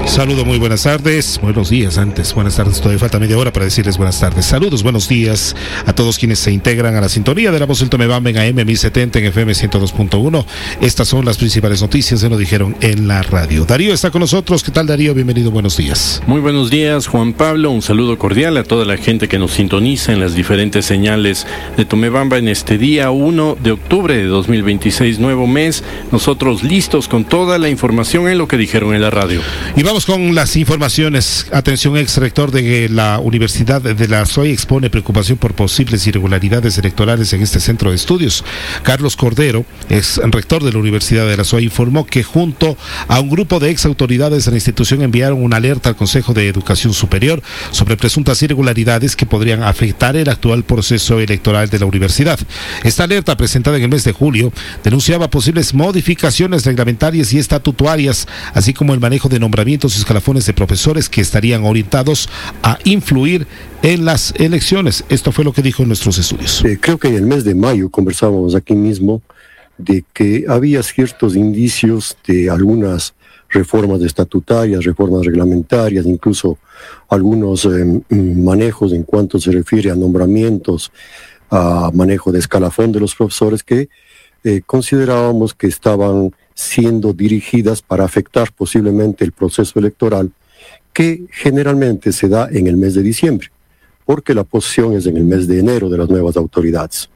Saludo, muy buenas tardes, buenos días antes, buenas tardes, todavía falta media hora para decirles buenas tardes. Saludos, buenos días a todos quienes se integran a la sintonía de la voz del Tomebamba en AM 1070, en FM 102.1. Estas son las principales noticias, se lo dijeron en la radio. Darío está con nosotros. ¿Qué tal, Darío? Bienvenido, buenos días. Muy buenos días, Juan Pablo, un saludo cordial a toda la gente que nos sintoniza en las diferentes señales de Tomebamba en este día 1 de octubre de 2026, nuevo mes. Nosotros listos con toda la información en lo que dijeron en la radio. Y vamos con las informaciones. Atención, ex rector de la Universidad de la SOI expone preocupación por posibles irregularidades electorales en este centro de estudios. Carlos Cordero, ex rector de la Universidad de la SOI, informó que junto a un grupo de ex autoridades de la institución enviaron una alerta al Consejo de Educación Superior sobre presuntas irregularidades que podrían afectar el actual proceso electoral de la universidad. Esta alerta, presentada en el mes de julio, denunciaba posibles modificaciones reglamentarias y estatutarias, así como el manejo de nombramientos y escalafones de profesores que estarían orientados a influir en las elecciones. Esto fue lo que dijo en nuestros estudios. Creo que en el mes de mayo conversábamos aquí mismo de que había ciertos indicios de algunas reformas estatutarias, reformas reglamentarias, incluso algunos manejos en cuanto se refiere a nombramientos, a manejo de escalafón de los profesores que considerábamos que estaban siendo dirigidas para afectar posiblemente el proceso electoral que generalmente se da en el mes de diciembre, porque la posesión es en el mes de enero de las nuevas autoridades.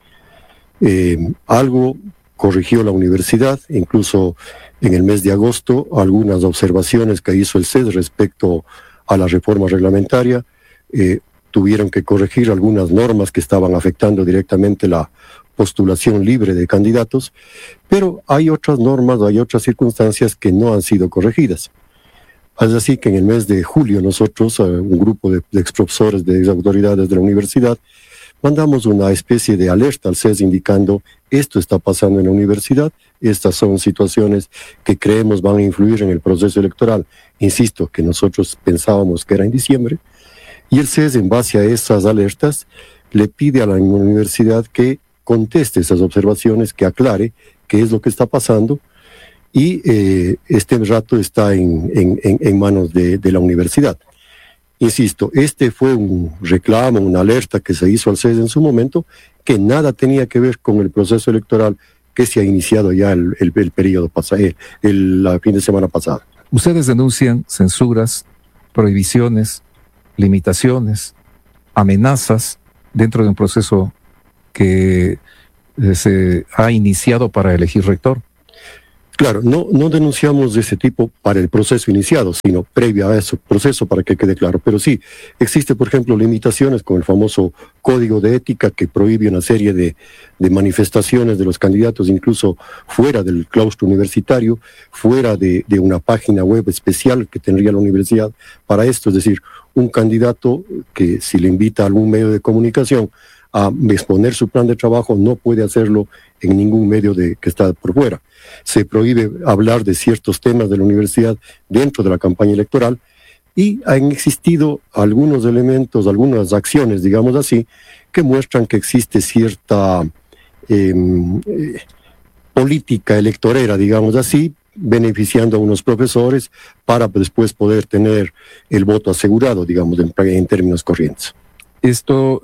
Algo corrigió la universidad, incluso en el mes de agosto, algunas observaciones que hizo el CES respecto a la reforma reglamentaria, tuvieron que corregir algunas normas que estaban afectando directamente la postulación libre de candidatos, pero hay otras normas, hay otras circunstancias que no han sido corregidas. Es así que en el mes de julio nosotros, un grupo de exprofesores, de exautoridades de la universidad, mandamos una especie de alerta al CES indicando esto está pasando en la universidad, estas son situaciones que creemos van a influir en el proceso electoral. Insisto, que nosotros pensábamos que era en diciembre, y el CES, en base a esas alertas, le pide a la universidad que conteste esas observaciones, que aclare qué es lo que está pasando, y este rato está en manos de la universidad. Insisto, este fue un reclamo, una alerta que se hizo al CES en su momento, que nada tenía que ver con el proceso electoral que se ha iniciado ya el periodo pasado, la fin de semana pasada. Ustedes denuncian censuras, prohibiciones, limitaciones, amenazas dentro de un proceso que se ha iniciado para elegir rector. Claro, no denunciamos de ese tipo para el proceso iniciado, sino previo a ese proceso, para que quede claro. Pero sí, existe, por ejemplo, limitaciones con el famoso código de ética que prohíbe una serie de manifestaciones de los candidatos, incluso fuera del claustro universitario, fuera de una página web especial que tendría la universidad para esto. Es decir, un candidato que si le invita a algún medio de comunicación a exponer su plan de trabajo, no puede hacerlo en ningún medio que está por fuera. Se prohíbe hablar de ciertos temas de la universidad dentro de la campaña electoral, y han existido algunos elementos, algunas acciones, digamos así, que muestran que existe cierta política electorera, digamos así, beneficiando a unos profesores para después poder tener el voto asegurado, digamos, en términos corrientes. Esto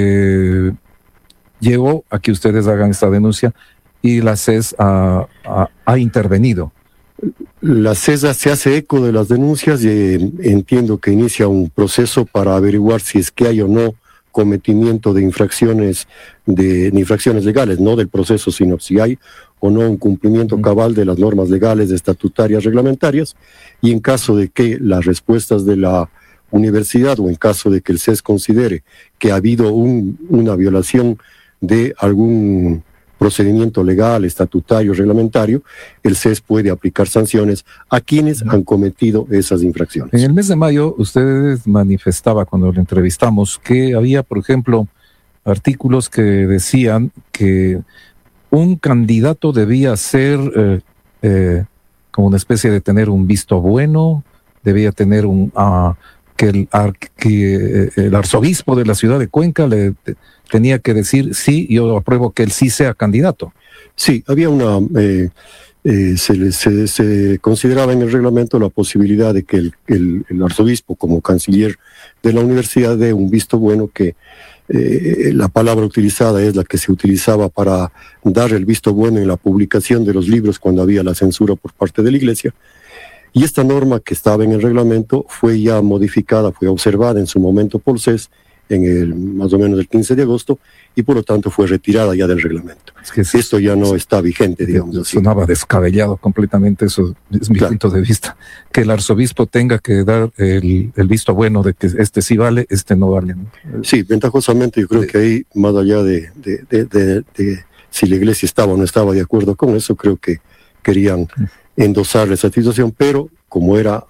llevó a que ustedes hagan esta denuncia y la CES ha intervenido. La CES se hace eco de las denuncias y entiendo que inicia un proceso para averiguar si es que hay o no cometimiento de infracciones legales, no del proceso, sino si hay o no un cumplimiento cabal de las normas legales, estatutarias, reglamentarias, y en caso de que las respuestas de la universidad o en caso de que el CES considere que ha habido una violación de algún procedimiento legal, estatutario, reglamentario, el CES puede aplicar sanciones a quienes han cometido esas infracciones. En el mes de mayo, ustedes manifestaba cuando lo entrevistamos que había, por ejemplo, artículos que decían que un candidato debía ser como una especie de tener un visto bueno, debía tener que el arzobispo de la ciudad de Cuenca le tenía que decir sí, yo apruebo que él sí sea candidato. Sí, había una se consideraba en el reglamento la posibilidad de que el arzobispo, como canciller de la universidad, dé un visto bueno, que la palabra utilizada es la que se utilizaba para dar el visto bueno en la publicación de los libros cuando había la censura por parte de la Iglesia. Y esta norma que estaba en el reglamento fue ya modificada, fue observada en su momento por CES más o menos el 15 de agosto, y por lo tanto fue retirada ya del reglamento. Es que esto ya no está vigente, digamos así. Sonaba descabellado completamente, eso es mi punto de vista. Que el arzobispo tenga que dar el visto bueno de que este sí vale, este no vale, ¿no? Sí, ventajosamente yo creo que ahí, más allá de si la Iglesia estaba o no estaba de acuerdo con eso, creo que querían endosar esa situación, pero como era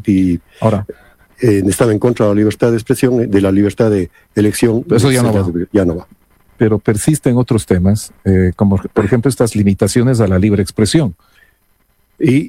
estaba en contra de la libertad de expresión, de la libertad de elección. Eso ya no va. Pero persisten otros temas, como por ejemplo estas limitaciones a la libre expresión. Y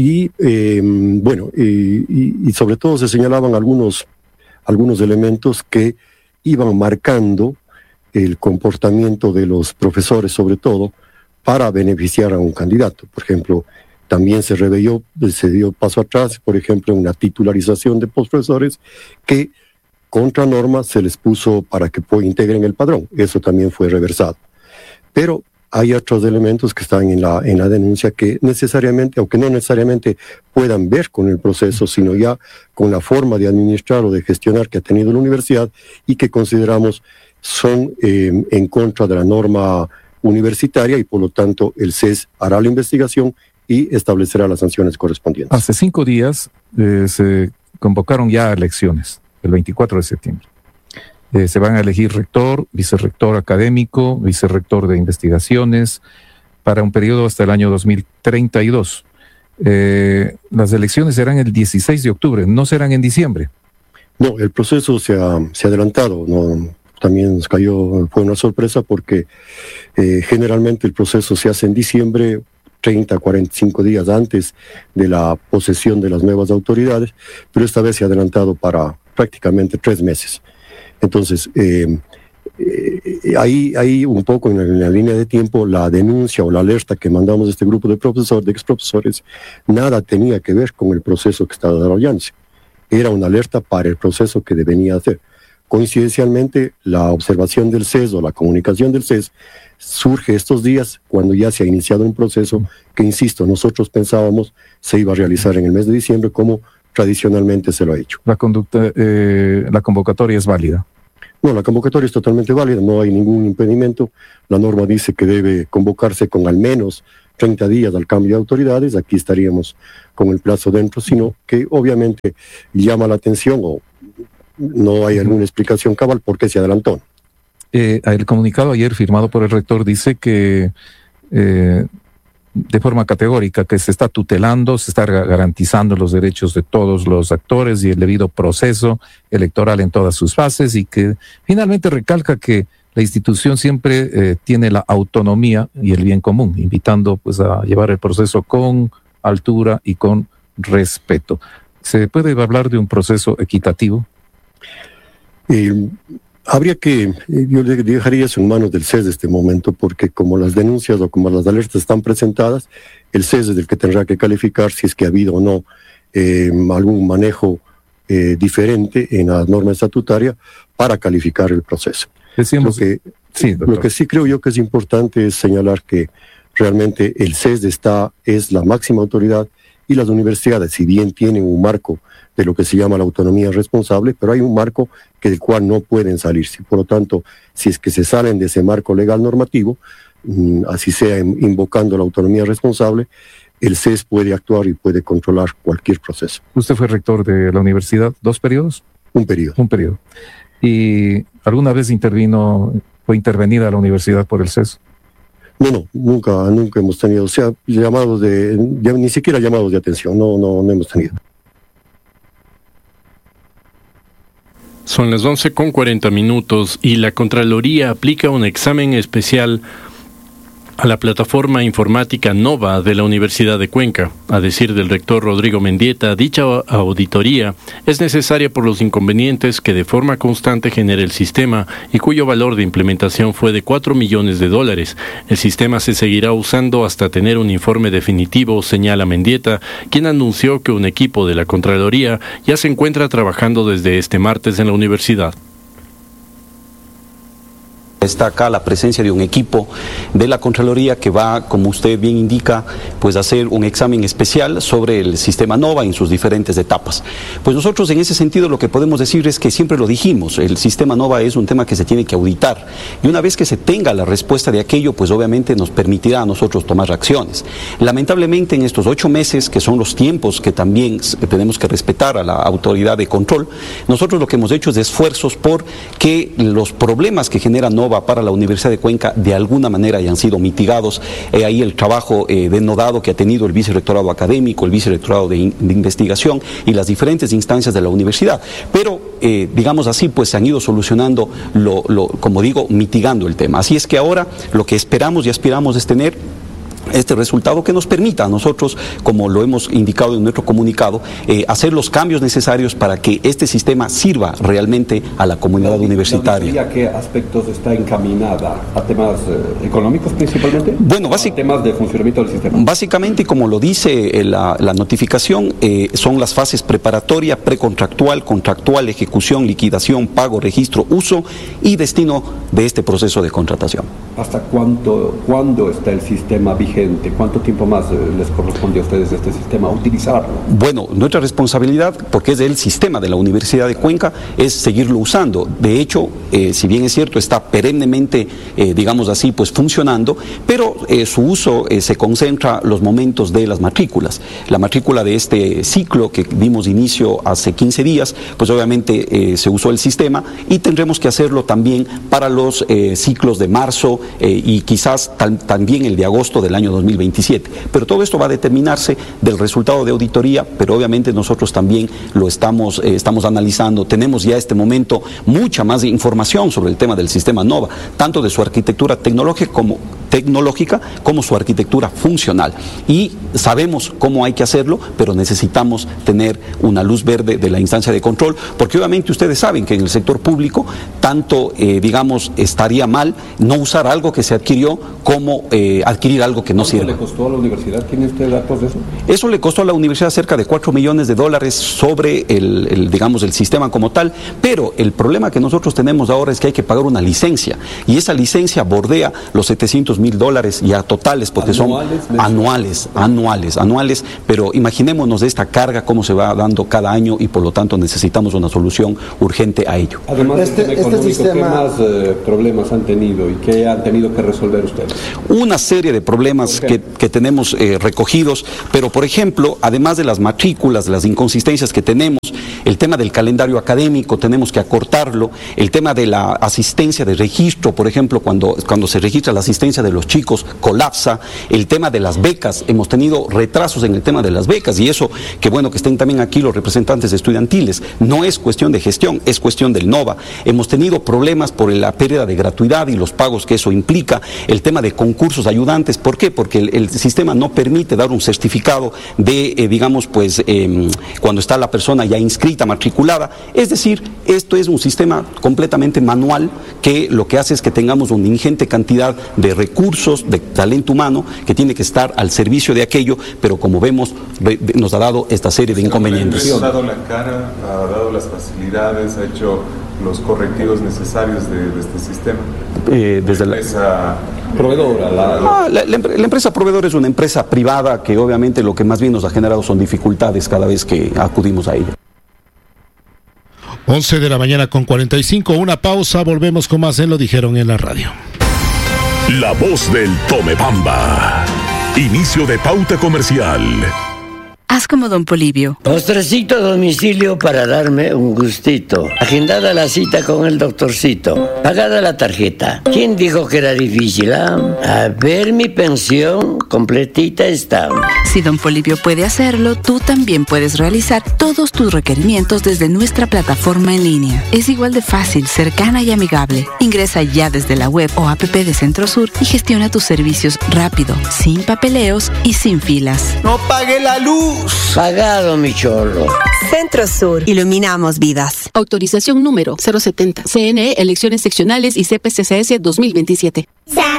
sobre todo se señalaban algunos elementos que iban marcando el comportamiento de los profesores, sobre todo, para beneficiar a un candidato. Por ejemplo, también se dio paso atrás, por ejemplo, en la titularización de profesores que contra norma se les puso para que integren el padrón. Eso también fue reversado. Pero hay otros elementos que están en la denuncia que necesariamente, aunque no necesariamente puedan ver con el proceso, sino ya con la forma de administrar o de gestionar que ha tenido la universidad, y que consideramos son en contra de la norma universitaria, y por lo tanto el CES hará la investigación y establecerá las sanciones correspondientes. Hace 5 días se convocaron ya elecciones, el 24 de septiembre. Se van a elegir rector, vicerrector académico, vicerrector de investigaciones, para un periodo hasta el año 2032. Las elecciones serán el 16 de octubre, no serán en diciembre. No, el proceso se ha adelantado, ¿no? También fue una sorpresa porque generalmente el proceso se hace en diciembre, 30, 45 días antes de la posesión de las nuevas autoridades, pero esta vez se ha adelantado para prácticamente 3 meses. Entonces, ahí un poco en la línea de tiempo, la denuncia o la alerta que mandamos a este grupo de exprofesores, nada tenía que ver con el proceso que estaba desarrollándose. Era una alerta para el proceso que devenía hacer. Coincidencialmente, la observación del CES o la comunicación del CES surge estos días cuando ya se ha iniciado un proceso que, insisto, nosotros pensábamos se iba a realizar en el mes de diciembre, como tradicionalmente se lo ha hecho. La convocatoria es válida. No, la convocatoria es totalmente válida, no hay ningún impedimento. La norma dice que debe convocarse con al menos 30 días al cambio de autoridades. Aquí estaríamos con el plazo dentro, sino que obviamente llama la atención, o no hay alguna explicación cabal por qué se adelantó. El comunicado ayer firmado por el rector dice que de forma categórica que se está tutelando, se está garantizando los derechos de todos los actores y el debido proceso electoral en todas sus fases, y que finalmente recalca que la institución siempre tiene la autonomía y el bien común, invitando pues a llevar el proceso con altura y con respeto. ¿Se puede hablar de un proceso equitativo? Yo le dejaría eso en manos del CES de este momento, porque como las denuncias o como las alertas están presentadas, el CES es el que tendrá que calificar si es que ha habido o no algún manejo diferente en la norma estatutaria para calificar el proceso. Decíamos, lo que sí creo yo que es importante es señalar que realmente el CES es la máxima autoridad, y las universidades, si bien tienen un marco de lo que se llama la autonomía responsable, pero hay un marco del cual no pueden salirse. Por lo tanto, si es que se salen de ese marco legal normativo, así sea invocando la autonomía responsable, el CES puede actuar y puede controlar cualquier proceso. ¿Usted fue rector de la universidad 2 periodos? Un periodo. Un periodo. ¿Y alguna vez fue intervenida la universidad por el CES? No, nunca hemos tenido, ni siquiera llamados de atención, no hemos tenido. Son las 11:40 y la Contraloría aplica un examen especial a la plataforma informática Nova de la Universidad de Cuenca. A decir del rector Rodrigo Mendieta, dicha auditoría es necesaria por los inconvenientes que de forma constante genera el sistema y cuyo valor de implementación fue de $4 millones. El sistema se seguirá usando hasta tener un informe definitivo, señala Mendieta, quien anunció que un equipo de la Contraloría ya se encuentra trabajando desde este martes en la universidad. Está acá la presencia de un equipo de la Contraloría que va, como usted bien indica, pues a hacer un examen especial sobre el sistema Nova en sus diferentes etapas. Pues nosotros en ese sentido lo que podemos decir es que siempre lo dijimos, el sistema Nova es un tema que se tiene que auditar y una vez que se tenga la respuesta de aquello, pues obviamente nos permitirá a nosotros tomar acciones. Lamentablemente en estos 8 meses, que son los tiempos que también tenemos que respetar a la autoridad de control, nosotros lo que hemos hecho es esfuerzos por que los problemas que genera Nova para la Universidad de Cuenca de alguna manera hayan sido mitigados. Ahí el trabajo denodado que ha tenido el vicerrectorado académico, el vicerrectorado de investigación y las diferentes instancias de la universidad. Pero, digamos así, pues se han ido solucionando, como digo, mitigando el tema. Así es que ahora lo que esperamos y aspiramos es tener este resultado que nos permita a nosotros, como lo hemos indicado en nuestro comunicado, hacer los cambios necesarios para que este sistema sirva realmente a la comunidad universitaria. ¿A qué aspectos está encaminada? ¿A temas económicos principalmente? Bueno, ¿A temas de funcionamiento del sistema? Básicamente, como lo dice la notificación, son las fases preparatoria, precontractual, contractual, ejecución, liquidación, pago, registro, uso y destino de este proceso de contratación. ¿Hasta cuándo está el sistema vigente? ¿Cuánto tiempo más les corresponde a ustedes este sistema utilizarlo? Bueno, nuestra responsabilidad, porque es del sistema de la Universidad de Cuenca, es seguirlo usando. De hecho, si bien es cierto, está perennemente, digamos así, pues funcionando, pero su uso se concentra los momentos de las matrículas. La matrícula de este ciclo que dimos inicio hace 15 días, pues obviamente se usó el sistema y tendremos que hacerlo también para los ciclos de marzo y quizás también el de agosto del año 2027. Pero todo esto va a determinarse del resultado de auditoría, pero obviamente nosotros también lo estamos analizando. Tenemos ya este momento mucha más información sobre el tema del sistema Nova, tanto de su arquitectura tecnológica como su arquitectura funcional. Y sabemos cómo hay que hacerlo, pero necesitamos tener una luz verde de la instancia de control, porque obviamente ustedes saben que en el sector público, tanto, digamos, estaría mal no usar algo que se adquirió como adquirir algo que no sirve. ¿Cuánto le costó a la universidad? ¿Tiene usted datos de eso? Eso le costó a la universidad cerca de $4 millones sobre digamos, el sistema como tal, pero el problema que nosotros tenemos ahora es que hay que pagar una licencia, y esa licencia bordea los $700,000 ya totales, porque ¿anuales? Son anuales, pero imaginémonos de esta carga, cómo se va dando cada año, y por lo tanto necesitamos una solución urgente a ello. Además este sistema, ¿qué más problemas han tenido y qué han tenido que resolver ustedes? Una serie de problemas que tenemos recogidos, pero por ejemplo, además de las matrículas, de las inconsistencias que tenemos, el tema del calendario académico tenemos que acortarlo, el tema de la asistencia de registro, por ejemplo, cuando se registra la asistencia de los chicos, colapsa, el tema de las becas, hemos tenido retrasos en el tema de las becas, y eso, que bueno que estén también aquí los representantes estudiantiles, no es cuestión de gestión, es cuestión del NOVA. Hemos tenido problemas por la pérdida de gratuidad y los pagos que eso implica, el tema de concursos ayudantes. ¿Por qué? Porque el sistema no permite dar un certificado de, digamos, pues, cuando está la persona ya inscrita, matriculada. Es decir, esto es un sistema completamente manual que lo que hace es que tengamos una ingente cantidad de recursos, de talento humano, que tiene que estar al servicio de aquello, pero como vemos, nos ha dado esta serie de inconvenientes. Ha dado la cara, ha dado las facilidades, ha hecho los correctivos necesarios de este sistema. Desde la empresa proveedora. La empresa proveedora es una empresa privada que obviamente lo que más bien nos ha generado son dificultades cada vez que acudimos a ella. 11 de la mañana con 45, una pausa, volvemos con más en Lo Dijeron en la Radio. La voz del Tomebamba. Inicio de pauta comercial. Haz como Don Polibio. Postrecito a domicilio para darme un gustito. Agendada la cita con el doctorcito. Pagada la tarjeta. ¿Quién dijo que era difícil, A ver, mi pensión completita está. Si Don Polibio puede hacerlo, tú también puedes realizar todos tus requerimientos desde nuestra plataforma en línea. Es igual de fácil, cercana y amigable. Ingresa ya desde la web o app de Centrosur y gestiona tus servicios rápido, sin papeleos y sin filas. ¡No pague la luz! Pagado, mi cholo. Centrosur. Iluminamos vidas. Autorización número 070. CNE, elecciones seccionales y CPCCS 2027.